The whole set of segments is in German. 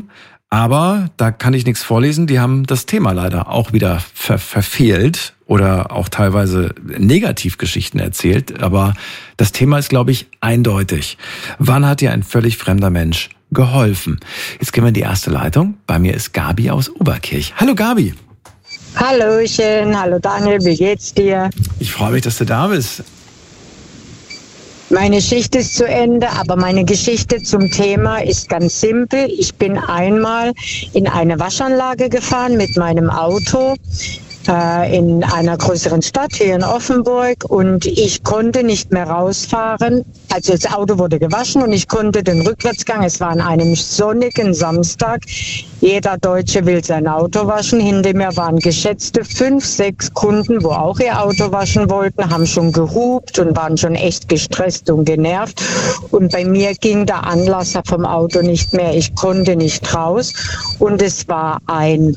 Aber da kann ich nichts vorlesen. Die haben das Thema leider auch wieder verfehlt oder auch teilweise Negativgeschichten erzählt. Aber das Thema ist, glaube ich, eindeutig. Wann hat dir ein völlig fremder Mensch geholfen? Jetzt gehen wir in die erste Leitung. Bei mir ist Gabi aus Oberkirch. Hallo Gabi. Hallöchen, hallo Daniel, wie geht's dir? Ich freue mich, dass du da bist. Meine Schicht ist zu Ende, aber meine Geschichte zum Thema ist ganz simpel. Ich bin einmal in eine Waschanlage gefahren mit meinem Auto in einer größeren Stadt hier in Offenburg und ich konnte nicht mehr rausfahren. Also das Auto wurde gewaschen und ich konnte den Rückwärtsgang, es war an einem sonnigen Samstag, jeder Deutsche will sein Auto waschen. Hinter mir waren geschätzte 5, 6 Kunden, wo auch ihr Auto waschen wollten, haben schon gehupt und waren schon echt gestresst und genervt. Und bei mir ging der Anlasser vom Auto nicht mehr. Ich konnte nicht raus und es war ein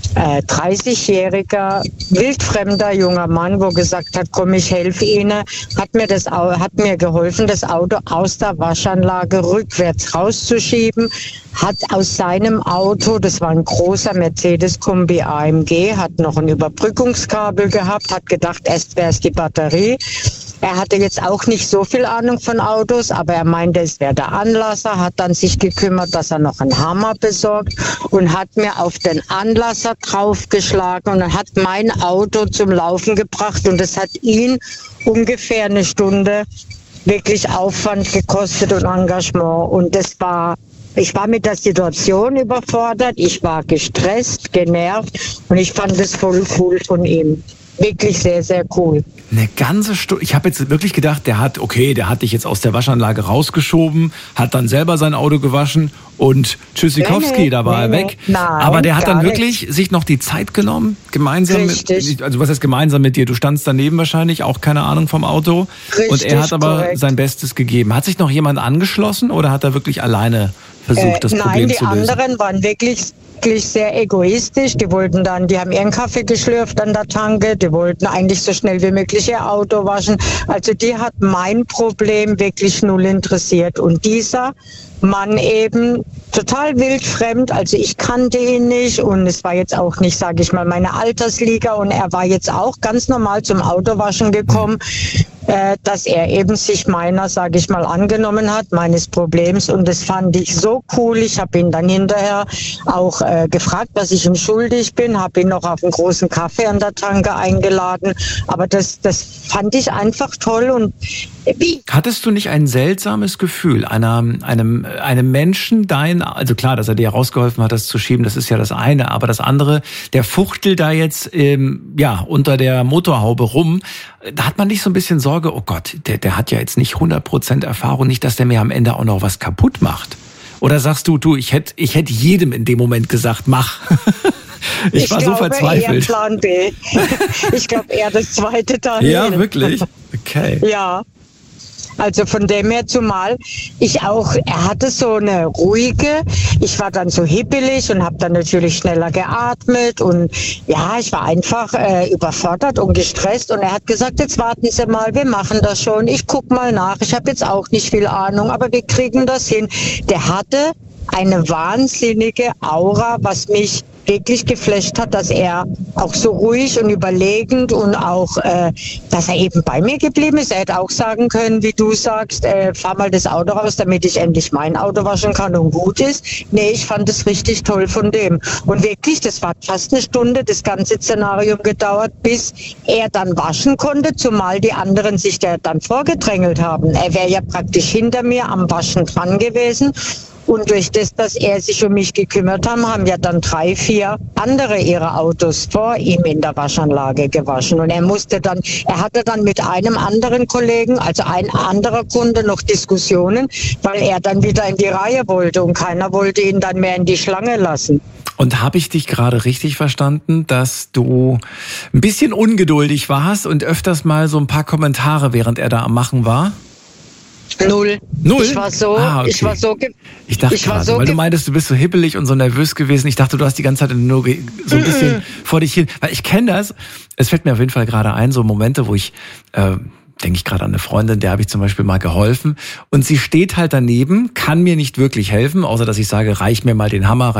30-jähriger, wildfremder junger Mann, wo gesagt hat, komm, ich helfe Ihnen, hat mir geholfen, das Auto aus der Waschanlage rückwärts rauszuschieben, hat aus seinem Auto, das war ein großer Mercedes-Kombi AMG, hat noch ein Überbrückungskabel gehabt, hat gedacht, erst wäre es die Batterie. Er hatte jetzt auch nicht so viel Ahnung von Autos, aber er meinte, es wäre der Anlasser, hat dann sich gekümmert, dass er noch einen Hammer besorgt und hat mir auf den Anlasser draufgeschlagen und hat mein Auto zum Laufen gebracht und es hat ihn ungefähr eine Stunde wirklich Aufwand gekostet und Engagement und ich war mit der Situation überfordert, ich war gestresst, genervt und ich fand es voll cool von ihm. Wirklich sehr, sehr cool. Eine ganze Stunde. Ich habe jetzt wirklich gedacht, der hat dich jetzt aus der Waschanlage rausgeschoben, hat dann selber sein Auto gewaschen und Tschüssikowski, da war er weg. Nein, aber der hat dann wirklich nicht. sich noch die Zeit genommen, gemeinsam mit, also was heißt gemeinsam mit dir? Du standst daneben wahrscheinlich, auch keine Ahnung vom Auto. Richtig, und er hat aber korrekt. Sein Bestes gegeben. Hat sich noch jemand angeschlossen oder hat er wirklich alleine versucht, das Problem zu lösen? Nein, die anderen waren wirklich sehr egoistisch. Die haben ihren Kaffee geschlürft an der Tanke. Die wollten eigentlich so schnell wie möglich ihr Auto waschen. Also die hat mein Problem wirklich null interessiert. Und dieser Mann eben total wildfremd, also ich kannte ihn nicht und es war jetzt auch nicht, sage ich mal, meine Altersliga und er war jetzt auch ganz normal zum Autowaschen gekommen, dass er eben sich meiner, sage ich mal, angenommen hat, meines Problems und das fand ich so cool. Ich habe ihn dann hinterher auch gefragt, was ich ihm schuldig bin, habe ihn noch auf einen großen Kaffee an der Tanke eingeladen, aber das fand ich einfach toll und Hattest du nicht ein seltsames Gefühl, einem Menschen also klar, dass er dir rausgeholfen hat, das zu schieben, das ist ja das eine, aber das andere, der fuchtelt da jetzt unter der Motorhaube rum, da hat man nicht so ein bisschen Sorge, oh Gott, der hat ja jetzt nicht 100% Erfahrung, nicht, dass der mir am Ende auch noch was kaputt macht. Oder sagst du, ich hätte jedem in dem Moment gesagt, mach. Ich war so verzweifelt. Ich glaube eher Plan B. Ich glaube eher das zweite Teil. Ja, wirklich? Okay. Ja. Also von dem her, zumal er hatte so eine ruhige, ich war dann so hippelig und habe dann natürlich schneller geatmet und ja, ich war einfach überfordert und gestresst und er hat gesagt, jetzt warten Sie mal, wir machen das schon, ich guck mal nach, ich habe jetzt auch nicht viel Ahnung, aber wir kriegen das hin. Der hatte eine wahnsinnige Aura, was mich wirklich geflasht hat, dass er auch so ruhig und überlegend und auch, dass er eben bei mir geblieben ist. Er hätte auch sagen können, wie du sagst, fahr mal das Auto raus, damit ich endlich mein Auto waschen kann und gut ist. Nee, ich fand es richtig toll von dem. Und wirklich, das war fast eine Stunde, das ganze Szenario gedauert, bis er dann waschen konnte, zumal die anderen sich da dann vorgedrängelt haben. Er wäre ja praktisch hinter mir am Waschen dran gewesen. Und durch das, dass er sich um mich gekümmert hat, haben ja dann 3, 4 andere ihre Autos vor ihm in der Waschanlage gewaschen. Und er hatte dann mit einem anderen Kollegen, also ein anderer Kunde, noch Diskussionen, weil er dann wieder in die Reihe wollte und keiner wollte ihn dann mehr in die Schlange lassen. Und habe ich dich gerade richtig verstanden, dass du ein bisschen ungeduldig warst und öfters mal so ein paar Kommentare, während er da am Machen war? Null. Ich war so, okay. Ich dachte gerade, weil du meintest, du bist so hippelig und so nervös gewesen. Ich dachte, du hast die ganze Zeit nur so ein bisschen vor dich hin. Weil ich kenne das. Es fällt mir auf jeden Fall gerade ein, so Momente, wo ich denke ich gerade an eine Freundin, der habe ich zum Beispiel mal geholfen. Und sie steht halt daneben, kann mir nicht wirklich helfen, außer dass ich sage, reich mir mal den Hammer,